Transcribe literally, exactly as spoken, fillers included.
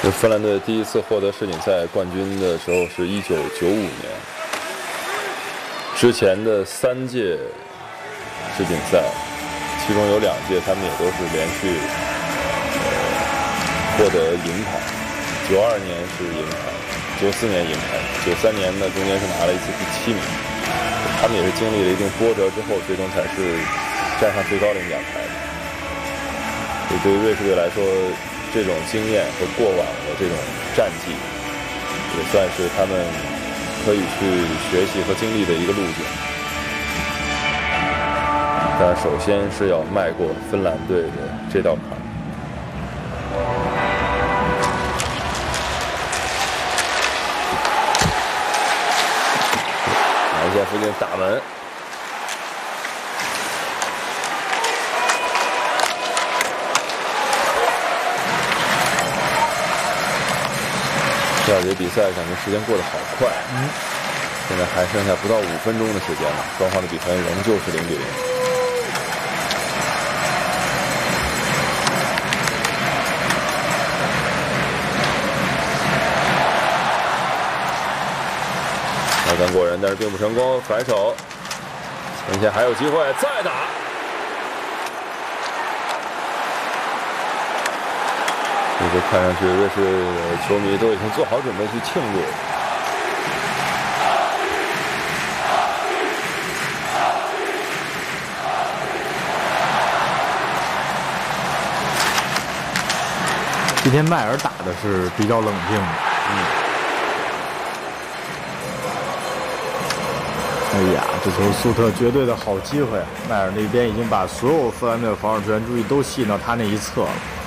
这芬兰队第一次获得世锦赛冠军的时候是一九九五年，之前的三届世锦赛，其中有两届他们也都是连续呃获得银牌，九二年是银牌，九四年银牌，九三年呢中间是拿了一次第七名，他们也是经历了一定波折之后，最终才是站上最高领奖台的。所以对于瑞士队来说，这种经验和过往的这种战绩，也算是他们可以去学习和经历的一个路径。但首先是要迈过芬兰队的这道坎。南线附近打门。第二节比赛感觉时间过得好快，嗯，现在还剩下不到五分钟的时间了，双方的比分仍旧是零比零。挑战过人，但是并不成功，反手，前线还有机会，再打。这个看上去瑞士的球迷都已经做好准备去庆祝了。 今天迈尔打的是比较冷静的。嗯。哎呀，这球苏特绝对的好机会，迈尔那边已经把所有芬兰队防守球员注意都吸引到他那一侧了。